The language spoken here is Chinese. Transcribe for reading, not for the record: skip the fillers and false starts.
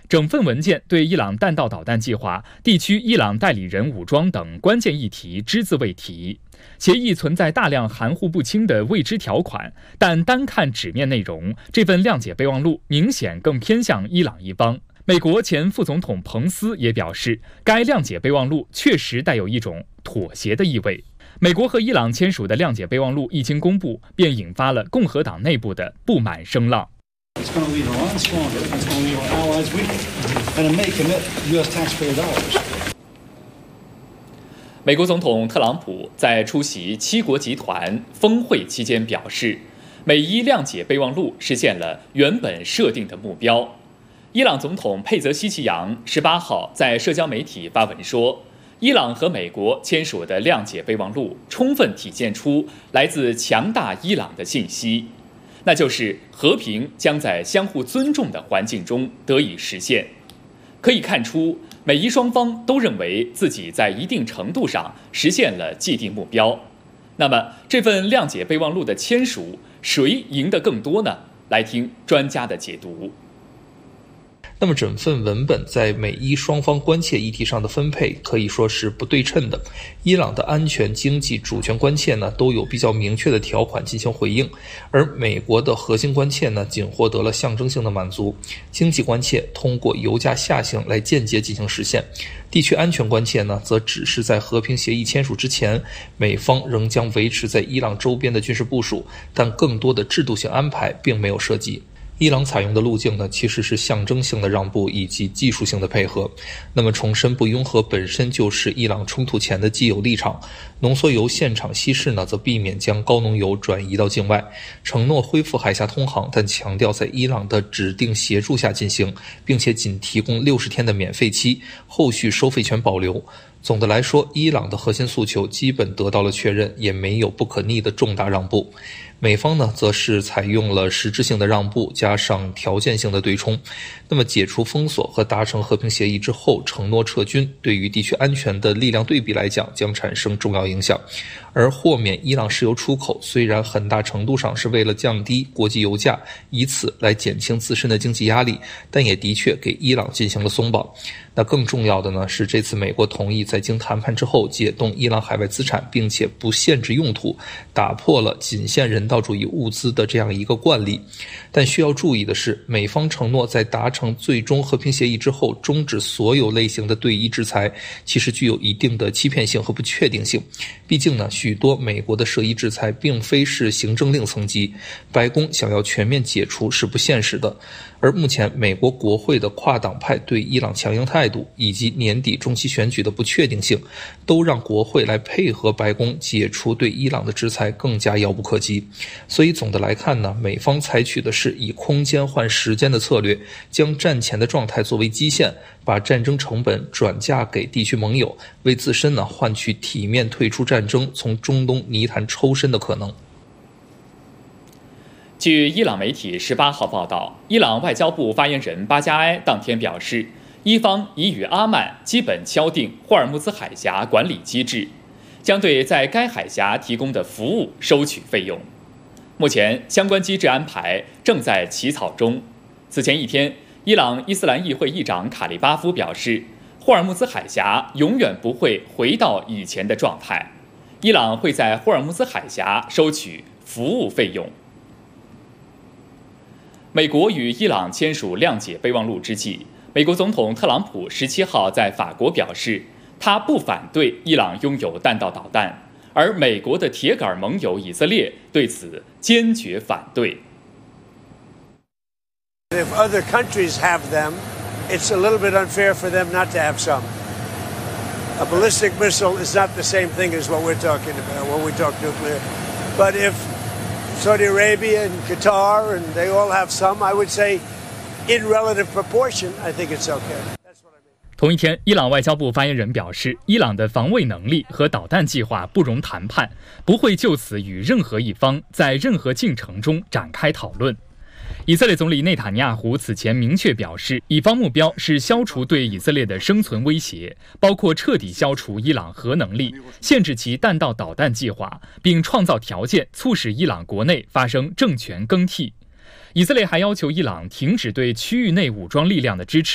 整份文件对伊朗弹道导弹计划、地区伊朗代理人武装等关键议题只字未提。协议存在大量含糊不清的未知条款，但单看纸面内容，这份谅解备忘录明显更偏向伊朗一方。美国前副总统彭斯也表示，该谅解备忘录确实带有一种妥协的意味。美国和伊朗签署的谅解备忘录一经公布，便引发了共和党内部的不满声浪。美国总统特朗普在出席七国集团峰会期间表示，美伊谅解备忘录实现了原本设定的目标。伊朗总统佩泽希奇扬18号在社交媒体发文说，伊朗和美国签署的谅解备忘录充分体现出来自强大伊朗的信息，那就是和平将在相互尊重的环境中得以实现。可以看出，美伊双方都认为自己在一定程度上实现了既定目标。那么，这份谅解备忘录的签署，谁赢得更多呢？来听专家的解读。 那么整份文本在美伊双方关切议题上的分配可以说是不对称的。伊朗的安全、经济、主权关切呢都有比较明确的条款进行回应，而美国的核心关切呢仅获得了象征性的满足。经济关切通过油价下行来间接进行实现，地区安全关切呢则只是在和平协议签署之前，美方仍将维持在伊朗周边的军事部署，但更多的制度性安排并没有涉及。伊朗采用的路径呢，其实是象征性的让步以及技术性的配合。那么重申不拥核本身就是伊朗冲突前的既有立场。浓缩铀现场稀释呢，则避免将高浓铀转移到境外，承诺恢复海峡通航，但强调在伊朗的指定协助下进行，并且仅提供60天的免费期，后续收费权保留。总的来说，伊朗的核心诉求基本得到了确认，也没有不可逆的重大让步。美方呢，则是采用了实质性的让步，加上条件性的对冲。那么解除封锁和达成和平协议之后，承诺撤军，对于地区安全的力量对比来讲，将产生重要影响。而豁免伊朗石油出口，虽然很大程度上是为了降低国际油价，以此来减轻自身的经济压力，但也的确给伊朗进行了松绑。那更重要的呢，是这次美国同意在经谈判之后解冻伊朗海外资产，并且不限制用途，打破了仅限人道主义物资的这样一个惯例。但需要注意的是，美方承诺在达成最终和平协议之后终止所有类型的对伊制裁，其实具有一定的欺骗性和不确定性。毕竟呢，许多美国的涉伊制裁并非是行政令层级，白宫想要全面解除是不现实的。而目前美国国会的跨党派对伊朗强硬态度，以及年底中期选举的不确定性，都让国会来配合白宫解除对伊朗的制裁更加遥不可及。所以总的来看呢，美方采取的是以空间换时间的策略，将战前的状态作为基线，把战争成本转嫁给地区盟友，为自身呢换取体面退出战争，从中东泥潭抽身的可能。 据伊朗媒体18号报道，伊朗外交部发言人巴加埃当天表示，伊方已与阿曼基本敲定霍尔木兹海峡管理机制，将对在该海峡提供的服务收取费用。目前相关机制安排正在起草中。此前一天，伊朗伊斯兰议会议长卡利巴夫表示，霍尔木兹海峡永远不会回到以前的状态，伊朗会在霍尔木兹海峡收取服务费用。美国与伊朗签署谅解备忘录之际，美国总统特朗普17号在法国表示，他不反对伊朗拥有弹道导弹，而美国的铁杆盟友以色列对此坚决反对。 If other countries have them, it's a little bit unfair for them not to have some. A ballistic missile is not the same thing as what we're talking about when we talk nuclear. But if Saudi Arabia and Qatar, and they all have some, I would say in relative proportion, I think it's okay. 同一天，伊朗外交部发言人表示，伊朗的防卫能力和导弹计划不容谈判，不会就此与任何一方在任何进程中展开讨论。以色列总理内塔尼亚胡此前明确表示，以方目标是消除对以色列的生存威胁，包括彻底消除伊朗核能力，限制其弹道导弹计划，并创造条件促使伊朗国内发生政权更替。以色列还要求伊朗停止对区域内武装力量的支持。